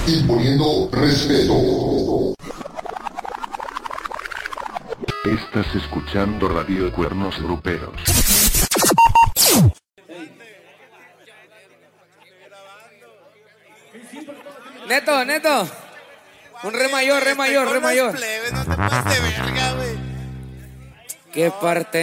imponiendo respeto. Estás escuchando Radio Cuernos Gruperos. Neto. Un re mayor. No te pases de verga, güey. ¿Qué parte?